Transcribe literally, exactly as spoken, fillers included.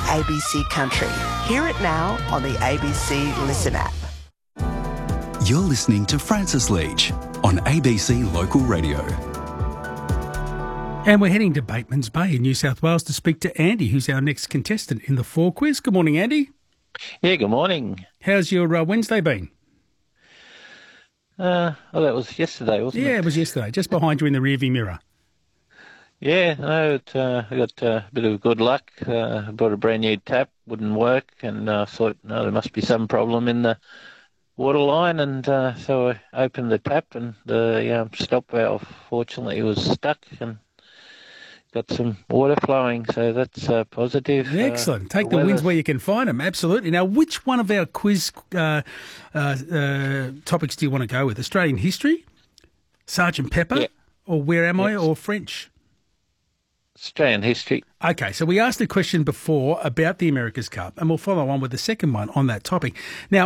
A B C Country. Hear it now on the A B C Listen app. You're listening to Francis Leach on A B C Local Radio. And we're heading to Bateman's Bay in New South Wales to speak to Andy, who's our next contestant in the Four Quiz. Good morning, Andy. Yeah, good morning. How's your uh, Wednesday been? Uh, oh, that was yesterday, wasn't Yeah, it? it was yesterday, just behind you in the rearview mirror. Yeah, no, it, uh, I got uh, a bit of good luck. Uh, I bought a brand new tap, wouldn't work, and I uh, thought, no, there must be some problem in the water line, and uh, so I opened the tap, and the um, stop valve, fortunately, was stuck, and got some water flowing, so that's uh, positive. Excellent. Uh, Take the, the wins where you can find them, absolutely. Now, which one of our quiz uh, uh, uh, topics do you want to go with? Australian history, Sergeant Pepper, yeah. or Where Am I, yes. or French? Australian history. Okay, so we asked a question before about the America's Cup, and we'll follow on with the second one on that topic. Now,